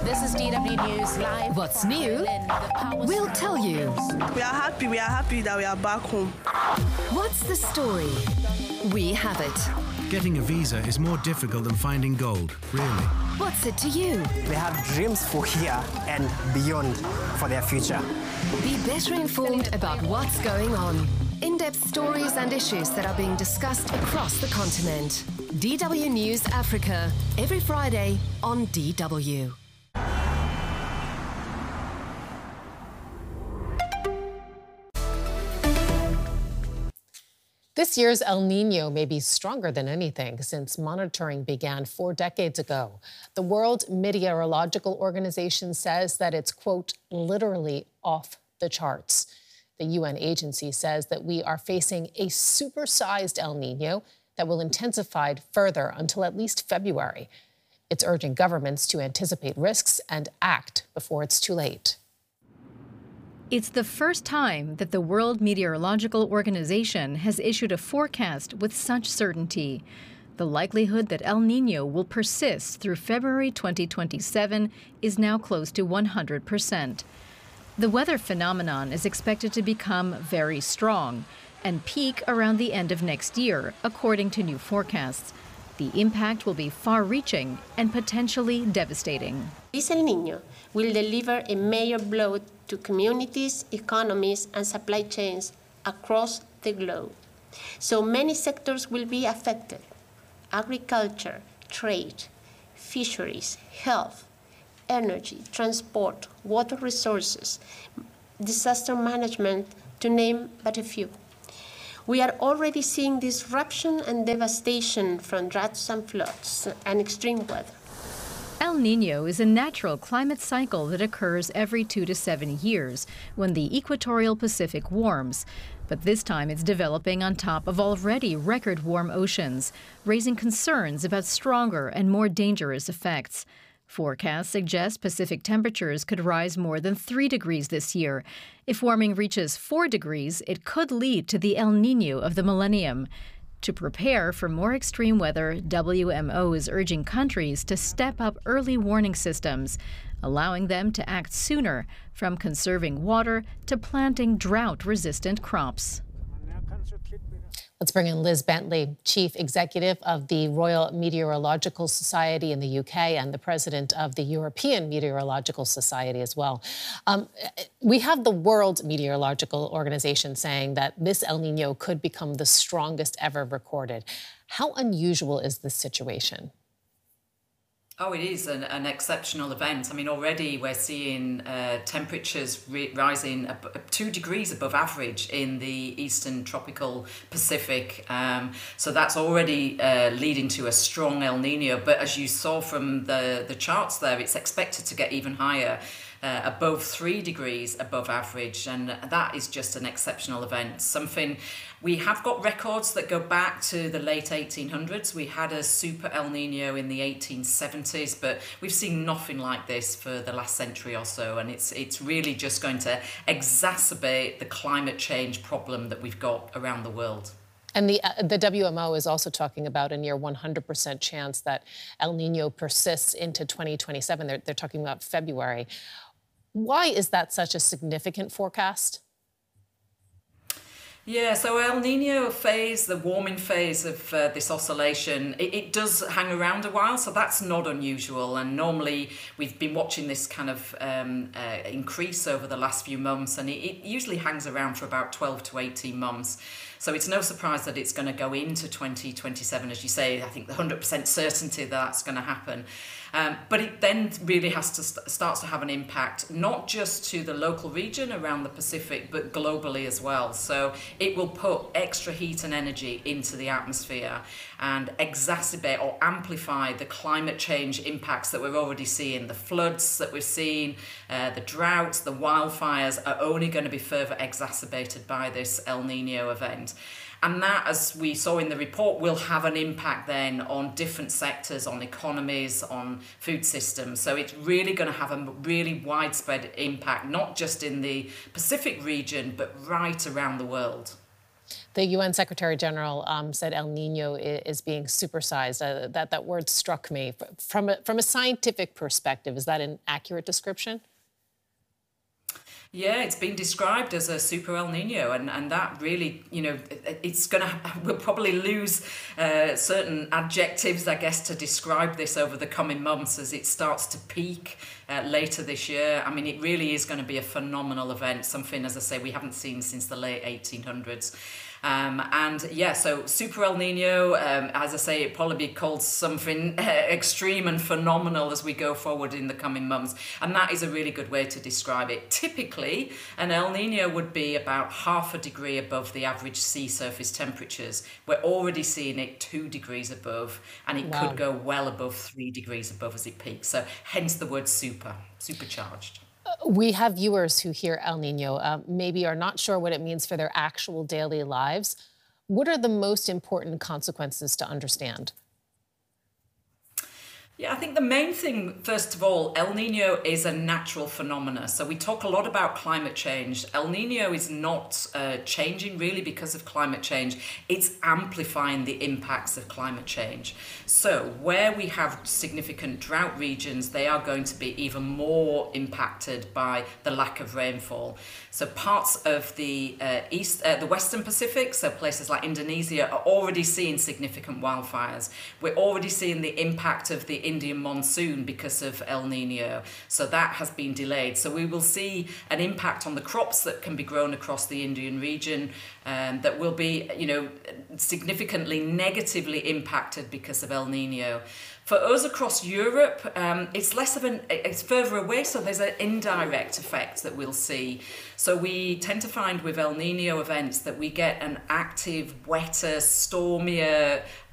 This is DW News Live. What's new? We'll tell you. We are happy that we are back home. What's the story? We have it. Getting a visa is more difficult than finding gold, really. What's it to you? They have dreams for here and beyond for their future. Be better informed about what's going on. In-depth stories and issues that are being discussed across the continent. DW News Africa, every Friday on DW. This year's El Niño may be stronger than anything since monitoring began 4 decades ago. The World Meteorological Organization says that it's, quote, literally off the charts. The UN agency says that we are facing a supersized El Niño that will intensify further until at least February. It's urging governments to anticipate risks and act before it's too late. It's the first time that the World Meteorological Organization has issued a forecast with such certainty. The likelihood that El Niño will persist through February 2027 is now close to 100%. The weather phenomenon is expected to become very strong and peak around the end of next year, according to new forecasts. The impact will be far-reaching and potentially devastating. This El Niño will deliver a major blow to communities, economies, and supply chains across the globe. So many sectors will be affected: agriculture, trade, fisheries, health, energy, transport, water resources, disaster management, to name but a few. We are already seeing disruption and devastation from droughts and floods and extreme weather. El Niño is a natural climate cycle that occurs every 2 to 7 years when the equatorial Pacific warms. But this time it's developing on top of already record warm oceans, raising concerns about stronger and more dangerous effects. Forecasts suggest Pacific temperatures could rise more than 3 degrees this year. If warming reaches 4 degrees, it could lead to the El Niño of the millennium. To prepare for more extreme weather, WMO is urging countries to step up early warning systems, allowing them to act sooner, from conserving water to planting drought-resistant crops. Let's bring in Liz Bentley, Chief Executive of the Royal Meteorological Society in the UK and the President of the European Meteorological Society as well. We have the World Meteorological Organization saying that this El Niño could become the strongest ever recorded. How unusual is this situation? Oh, it is an exceptional event. I mean, already we're seeing temperatures rising 2 degrees above average in the eastern tropical Pacific. So that's already leading to a strong El Niño. But as you saw from the charts there, it's expected to get even higher, above 3 degrees above average. And that is just an exceptional event. Something we have got records that go back to the late 1800s. We had a super El Niño in the 1870s, but we've seen nothing like this for the last century or so. And it's really just going to exacerbate the climate change problem that we've got around the world. And the WMO is also talking about a near 100% chance that El Niño persists into 2027. They're talking about February. Why is that such a significant forecast? Yeah, so El Niño phase, the warming phase of this oscillation, it does hang around a while, so that's not unusual. And normally we've been watching this kind of increase over the last few months, and it usually hangs around for about 12 to 18 months. So it's no surprise that it's going to go into 2027, as you say. I think the 100% certainty that that's going to happen. But it then really has to starts to have an impact, not just to the local region around the Pacific, but globally as well. So it will put extra heat and energy into the atmosphere and exacerbate or amplify the climate change impacts that we're already seeing. The floods that we're seeing, the droughts, the wildfires are only going to be further exacerbated by this El Niño event. And that, as we saw in the report, will have an impact then on different sectors, on economies, on food systems. So it's really going to have a really widespread impact, not just in the Pacific region, but right around the world. The UN Secretary General said El Nino is being supersized. That word struck me. From a scientific perspective, is that an accurate description? Yeah, it's been described as a super El Nino, and that really, we'll probably lose certain adjectives, I guess, to describe this over the coming months as it starts to peak later this year. I mean, it really is going to be a phenomenal event, something, as I say, we haven't seen since the late 1800s. So Super El Nino, as I say, it probably be called something extreme and phenomenal as we go forward in the coming months. And that is a really good way to describe it. Typically, an El Nino would be about 0.5 degree above the average sea surface temperatures. We're already seeing it 2 degrees above, and it could go well above 3 degrees above as it peaks. So hence the word supercharged. We have viewers who hear El Nino, maybe are not sure what it means for their actual daily lives. What are the most important consequences to understand? Yeah, I think the main thing, first of all, El Nino is a natural phenomena. So we talk a lot about climate change. El Nino is not changing really because of climate change. It's amplifying the impacts of climate change. So where we have significant drought regions, they are going to be even more impacted by the lack of rainfall. So parts of the the Western Pacific, so places like Indonesia, are already seeing significant wildfires. We're already seeing the impact of the Indian monsoon because of El Nino. So that has been delayed. So we will see an impact on the crops that can be grown across the Indian region that will be, significantly negatively impacted because of El Nino. For us across Europe, it's further away, so there's an indirect effect that we'll see. So we tend to find with El Nino events that we get an active, wetter, stormier